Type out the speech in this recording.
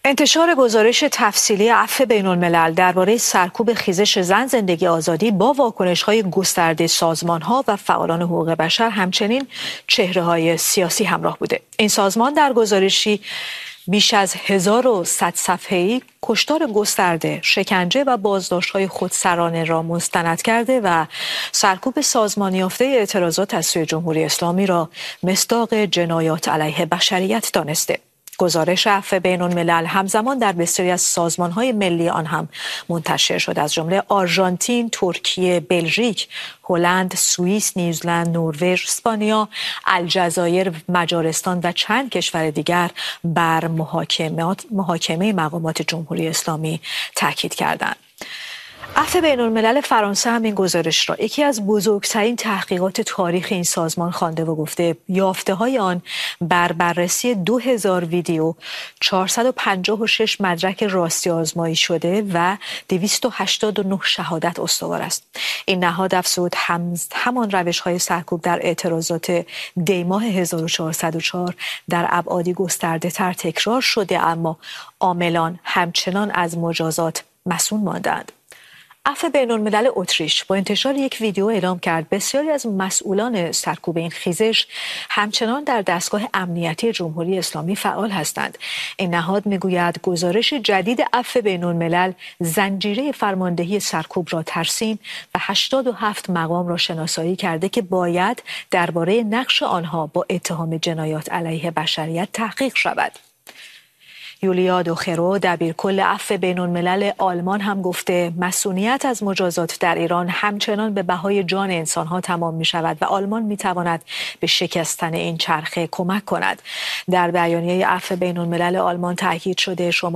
انتشار گزارش تفصیلی عفو بین‌الملل درباره سرکوب خیزش زن زندگی آزادی با واکنش‌های گسترده سازمان‌ها و فعالان حقوق بشر همچنین چهره‌های سیاسی همراه بوده. این سازمان در گزارشی بیش از 1100 صفحه‌ای کشتار گسترده، شکنجه و بازداشت‌های خودسرانه را مستند کرده و سرکوب سازمانی یافته اعتراضات از سوی جمهوری اسلامی را مصداق جنایات علیه بشریت دانسته. گزارش عفو بین‌الملل همزمان در بسیاری از سازمان‌های ملی آن هم منتشر شد، از جمله آرژانتین، ترکیه، بلژیک، هلند، سوئیس، نیوزلند، نروژ، اسپانیا، الجزایر، مجارستان و چند کشور دیگر بر محاکمه مقامات جمهوری اسلامی تاکید کردند. عفو بین‌الملل فرانسه هم این گزارش را یکی از بزرگترین تحقیقات تاریخ این سازمان خوانده و گفته یافته‌های آن بر بررسی 2000 ویدیو، 456 مدرک راستی آزمایی شده و 289 شهادت استوار است. این نهاد افزود همان روش‌های سرکوب در اعتراضات دی‌ماه 1404 در ابعادی گسترده‌تر تکرار شده، اما عاملان همچنان از مجازات مصون ماندند. عفو بین‌الملل اتریش با انتشار یک ویدیو اعلام کرد بسیاری از مسئولان سرکوب این خیزش همچنان در دستگاه امنیتی جمهوری اسلامی فعال هستند. این نهاد میگوید گزارش جدید عفو بین‌الملل زنجیره فرماندهی سرکوب را ترسیم و 87 مقام را شناسایی کرده که باید درباره نقش آنها با اتهام جنایات علیه بشریت تحقیق شود. یولیا دوخرو دبیرکل عفو بین‌الملل آلمان هم گفته مصونیت از مجازات در ایران همچنان به بهای جان انسانها تمام می شود و آلمان می تواند به شکستن این چرخه کمک کند. در بیانیه عفو بین‌الملل آلمان تاکید شده شما